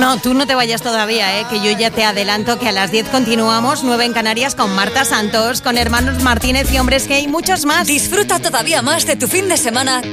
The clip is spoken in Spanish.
No, tú no te vayas todavía, que yo ya te adelanto que a las 10 continuamos, 9 en Canarias, con Marta Santos, con Hermanos Martínez y Hombres G y muchos más. Disfruta todavía más de tu fin de semana